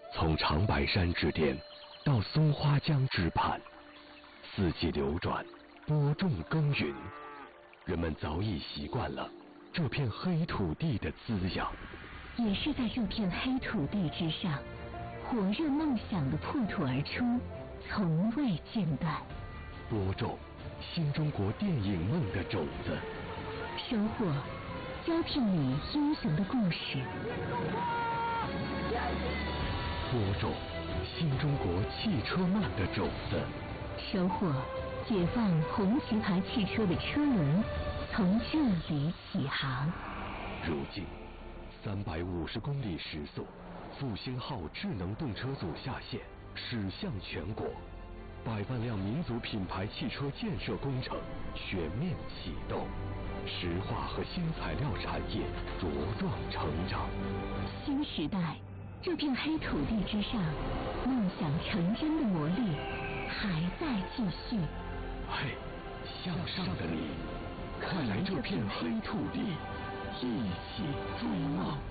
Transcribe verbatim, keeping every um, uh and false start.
从长白山之巅到松花江之畔，四季流转，播种耕耘，人们早已习惯了这片黑土地的滋养。 也是在这片黑土地之上，火热梦想的破土而出，从未间断。 播种新中国电影梦的种子， 收获交替你英雄的故事。 播种新中国汽车梦的种子， 收获解放红旗牌汽车的车轮，从这里起航。 如今三百五十公里时速，复兴号智能动车组下线，驶向全国，百万辆民族品牌汽车建设工程全面启动，石化和新材料产业茁壮成长。 新时代，这片黑土地之上，梦想成真的魔力还在继续。 嘿，向上的你，快来这片黑土地，一起追梦。